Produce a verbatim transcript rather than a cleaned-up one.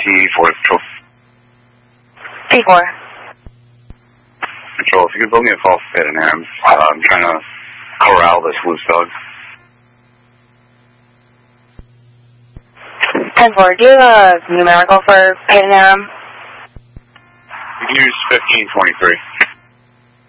T four Control. T four. Control, if you could build me a false pit in here, I'm, uh, I'm trying to corral this loose dog. ten four, do you have a numerical for Peyton Aram? You can use fifteen twenty-three.